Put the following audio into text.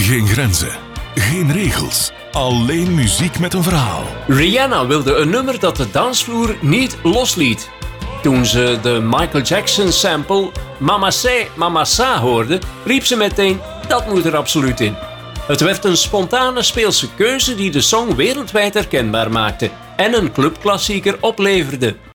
Geen grenzen, geen regels, alleen muziek met een verhaal. Rihanna wilde een nummer dat de dansvloer niet losliet. Toen ze de Michael Jackson sample Mama Say, Mama Sa hoorde, riep ze meteen, dat moet er absoluut in. Het werd een spontane speelse keuze die de song wereldwijd herkenbaar maakte en een clubklassieker opleverde.